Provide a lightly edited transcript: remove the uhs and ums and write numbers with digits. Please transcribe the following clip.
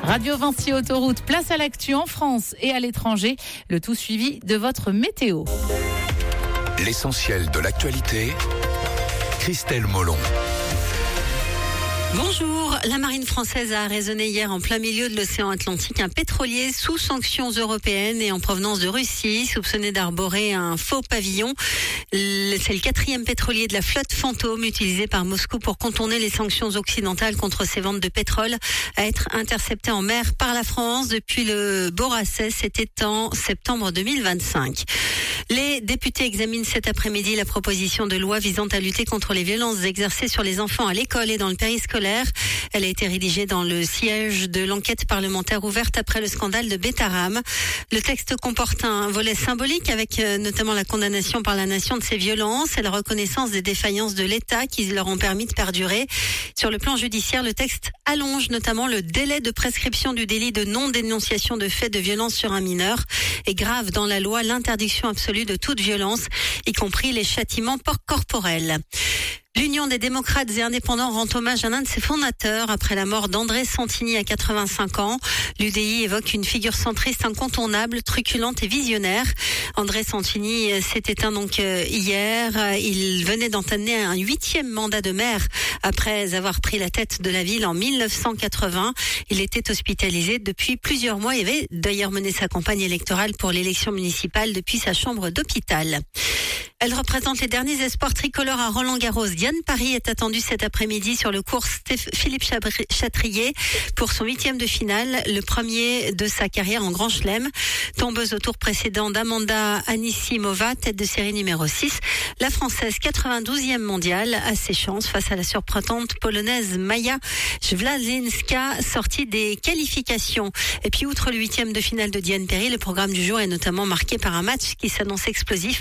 Radio Vinci Autoroute, place à l'actu en France et à l'étranger. Le tout suivi de votre météo. L'essentiel de l'actualité, Christelle Molon. Bonjour, la marine française a arraisonné hier en plein milieu de l'océan Atlantique un pétrolier sous sanctions européennes et en provenance de Russie, soupçonné d'arborer un faux pavillon. C'est le 4e pétrolier de la flotte fantôme utilisé par Moscou pour contourner les sanctions occidentales contre ses ventes de pétrole à être intercepté en mer par la France depuis le Borassais, c'était en septembre 2025. Les députés examinent cet après-midi la proposition de loi visant à lutter contre les violences exercées sur les enfants à l'école et dans le périscolaire. Elle a été rédigée dans le siège de l'enquête parlementaire ouverte après le scandale de Betaram. Le texte comporte un volet symbolique avec notamment la condamnation par la nation de ces violences et la reconnaissance des défaillances de l'État qui leur ont permis de perdurer. Sur le plan judiciaire, le texte allonge notamment le délai de prescription du délit de non-dénonciation de faits de violence sur un mineur et grave dans la loi l'interdiction absolue de toute violence, y compris les châtiments corporels. L'Union des démocrates et indépendants rend hommage à l'un de ses fondateurs après la mort d'André Santini à 85 ans. L'UDI évoque une figure centriste incontournable, truculente et visionnaire. André Santini s'est éteint donc hier. Il venait d'entamer un 8e mandat de maire après avoir pris la tête de la ville en 1980. Il était hospitalisé depuis plusieurs mois et avait d'ailleurs mené sa campagne électorale pour l'élection municipale depuis sa chambre d'hôpital. Elle représente les derniers espoirs tricolores à Roland-Garros. Diane Paris est attendue cet après-midi sur le court Philippe Chatrier pour son 8e de finale, le premier de sa carrière en Grand Chelem. Tombeuse au tour précédent d'Amanda Anisimova, tête de série numéro 6. La Française 92e mondiale a ses chances face à la surprenante polonaise Maja Wlazinska, sortie des qualifications. Et puis outre le 8e de finale de Diane Paris, le programme du jour est notamment marqué par un match qui s'annonce explosif